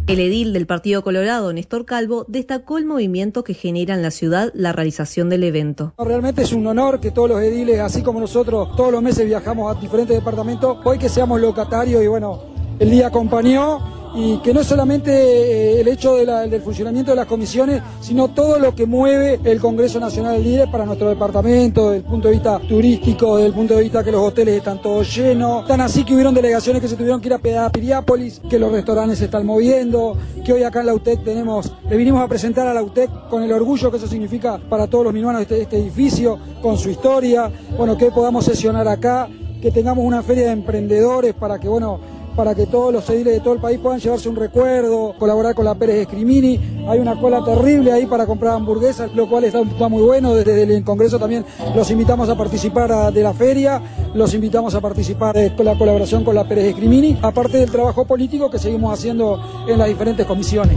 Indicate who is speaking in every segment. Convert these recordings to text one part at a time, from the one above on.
Speaker 1: El edil del Partido Colorado, Néstor Calvo, destacó el movimiento que genera en la ciudad la realización del evento.
Speaker 2: Realmente es un honor que todos los ediles, así como nosotros todos los meses viajamos a diferentes departamentos, hoy que seamos locatarios y bueno, el día acompañó. Y que no es solamente el hecho del funcionamiento de las comisiones, sino todo lo que mueve el Congreso Nacional de Líderes para nuestro departamento, desde el punto de vista turístico, desde el punto de vista que los hoteles están todos llenos, tan así que hubieron delegaciones que se tuvieron que ir a Piriápolis, que los restaurantes se están moviendo, que hoy acá en la UTEC le vinimos a presentar a la UTEC con el orgullo que eso significa para todos los minuanos este edificio, con su historia, bueno, que podamos sesionar acá, que tengamos una feria de emprendedores para que todos los ediles de todo el país puedan llevarse un recuerdo, colaborar con la Pérez Escrimini. Hay una cola terrible ahí para comprar hamburguesas, lo cual está muy bueno. Desde el Congreso también los invitamos a participar de la feria, los invitamos a participar con la colaboración con la Pérez Escrimini, aparte del trabajo político que seguimos haciendo en las diferentes comisiones.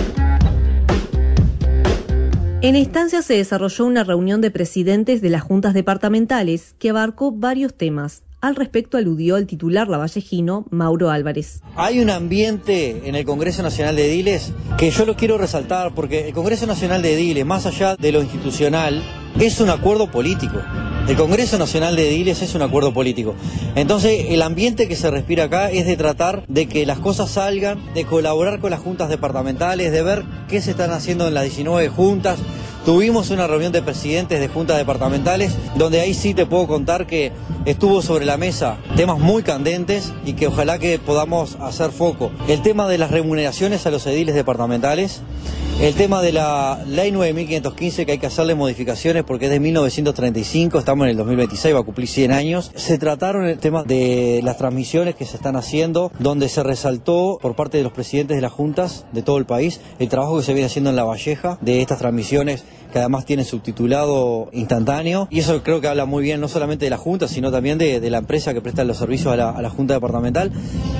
Speaker 1: En estancia se desarrolló una reunión de presidentes de las juntas departamentales que abarcó varios temas. Al respecto aludió el titular lavallejino, Mauro Álvarez.
Speaker 3: Hay un ambiente en el Congreso Nacional de Ediles que yo lo quiero resaltar porque el Congreso Nacional de Ediles, más allá de lo institucional, es un acuerdo político. El Congreso Nacional de Ediles es un acuerdo político. Entonces, el ambiente que se respira acá es de tratar de que las cosas salgan, de colaborar con las juntas departamentales, de ver qué se están haciendo en las 19 juntas. Tuvimos una reunión de presidentes de juntas departamentales, donde ahí sí te puedo contar que estuvo sobre la mesa temas muy candentes y que ojalá que podamos hacer foco. El tema de las remuneraciones a los ediles departamentales, el tema de la ley 9515, que hay que hacerle modificaciones porque es de 1935, estamos en el 2026, va a cumplir 100 años. Se trataron el tema de las transmisiones que se están haciendo, donde se resaltó por parte de los presidentes de las juntas de todo el país el trabajo que se viene haciendo en La Valleja de estas transmisiones, que además tiene subtitulado instantáneo, y eso creo que habla muy bien no solamente de la Junta, sino también de la empresa que presta los servicios a la Junta Departamental.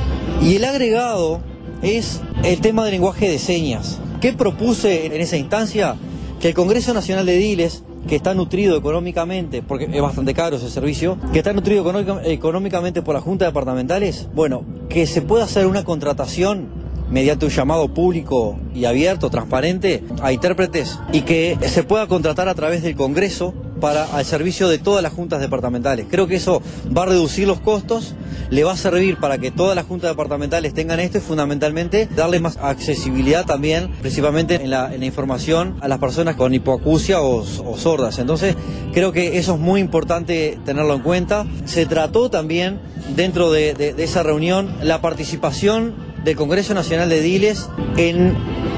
Speaker 3: Y el agregado es el tema del lenguaje de señas. ¿Qué propuse en esa instancia? Que el Congreso Nacional de Ediles, que está nutrido económicamente, porque es bastante caro ese servicio, que está nutrido económicamente por las juntas departamentales, bueno, que se pueda hacer una contratación mediante un llamado público y abierto, transparente, a intérpretes, y que se pueda contratar a través del Congreso al servicio de todas las juntas departamentales. Creo que eso va a reducir los costos, le va a servir para que todas las juntas departamentales tengan esto y fundamentalmente darle más accesibilidad también, principalmente en la información a las personas con hipoacusia o sordas. Entonces creo que eso es muy importante tenerlo en cuenta. Se trató también dentro de esa reunión la participación del Congreso Nacional de Ediles en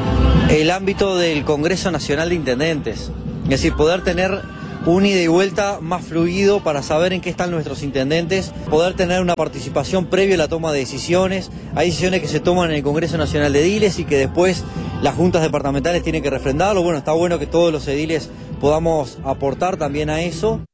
Speaker 3: el ámbito del Congreso Nacional de Intendentes. Es decir, poder tener un ida y vuelta más fluido para saber en qué están nuestros intendentes, poder tener una participación previa a la toma de decisiones. Hay decisiones que se toman en el Congreso Nacional de Ediles y que después las juntas departamentales tienen que refrendarlo. Bueno, está bueno que todos los ediles podamos aportar también a eso.